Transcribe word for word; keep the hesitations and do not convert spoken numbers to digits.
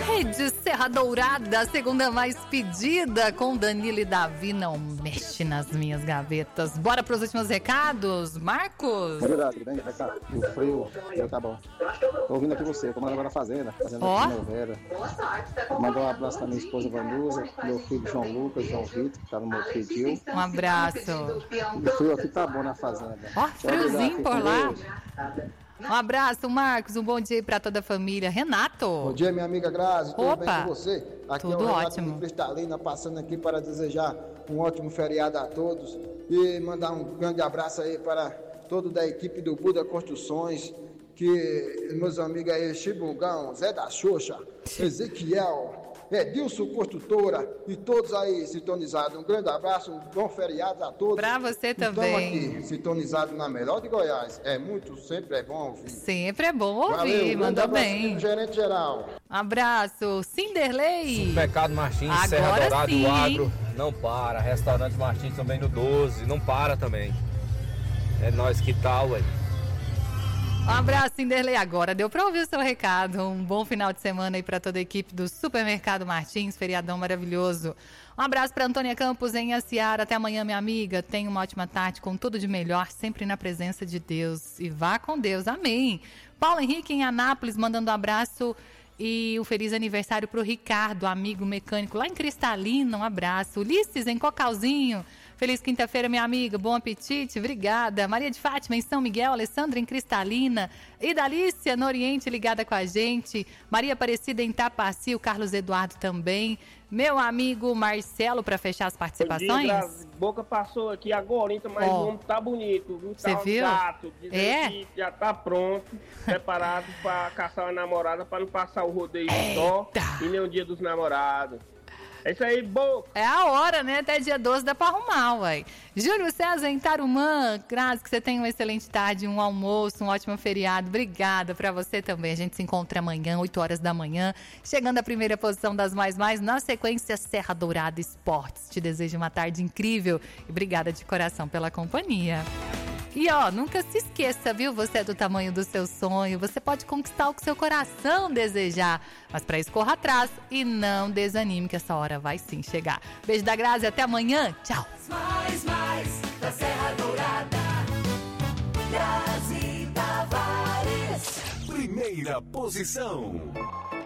Rede Serra Dourada, a segunda mais pedida, com Danilo e Davi, não mexe nas minhas gavetas. Bora para os últimos recados, Marcos? É verdade, bem, vai estar o frio, já tá bom. Tô ouvindo aqui você, tô morando agora na fazenda, fazenda Ó. aqui Vera. Mandou um abraço pra minha esposa Vanusa, meu filho João Lucas, João Vitor, que tá no meu pediu. Um abraço. O frio aqui tá bom na fazenda. Ó, Tchau, friozinho obrigado, por fique lá. com Deus. Um abraço, Marcos, um bom dia aí pra toda a família. Renato. Bom dia, minha amiga Grazi, tudo Opa. bem com você? Aqui Tudo é o Renato ótimo. de Cristalina, passando aqui para desejar um ótimo feriado a todos e mandar um grande abraço aí para toda da equipe do Buda Construções, que meus amigos aí, Chibungão, Zé da Xuxa, Ezequiel, Edilson Construtora e todos aí sintonizados. Um grande abraço, um bom feriado a todos. Pra você Estamos também. aqui, sintonizados na melhor de Goiás. É muito, sempre é bom ouvir. Sempre é bom ouvir, Valeu, um grande mandou abraço, bem. gerente geral. Abraço, Cinderley. Supermercado Martins, Agora Serra Dourada, sim, o hein? Agro, não para. Restaurante Martins também no doze, não para também. É nóis, que tal, ué? Um abraço, Cinderley. Agora deu pra ouvir o seu recado. Um bom final de semana aí pra toda a equipe do Supermercado Martins, feriadão maravilhoso. Um abraço pra Antônia Campos em Aciara. Até amanhã, minha amiga. Tenha uma ótima tarde com tudo de melhor, sempre na presença de Deus. E vá com Deus. Amém. Paulo Henrique em Anápolis, mandando um abraço e um feliz aniversário pro Ricardo, amigo mecânico lá em Cristalina. Um abraço. Ulisses em Cocalzinho. Feliz quinta-feira, minha amiga. Bom apetite. Obrigada. Maria de Fátima em São Miguel. Alessandra em Cristalina. Idalícia no Oriente ligada com a gente. Maria Aparecida em Tapaci. O Carlos Eduardo também. Meu amigo Marcelo, para fechar as participações. Dia, Boca passou aqui agora, então, mas Ó. o homem tá bonito, viu? Cê Tá um viu? gato, dizendo É? que já tá pronto, preparado pra caçar uma namorada, pra não passar o rodeio só e nem o dia dos namorados. É isso aí, Boca! É a hora, né? Até dia doze dá pra arrumar, uai. Júlio César em Tarumã. Graças que você tenha uma excelente tarde, um almoço, um ótimo feriado. Obrigada pra você também. A gente se encontra amanhã, oito horas da manhã. Chegando à primeira posição das Mais Mais. Na sequência, Serra Dourada Esportes. Te desejo uma tarde incrível. E obrigada de coração pela companhia. E ó, nunca se esqueça, viu? Você é do tamanho do seu sonho. Você pode conquistar o que seu coração desejar. Mas pra isso, corra atrás e não desanime, que essa hora vai sim chegar. Beijo da Grazi, até amanhã. Tchau. Mais, mais, da Serra Dourada. Grazi Tavares. Primeira posição.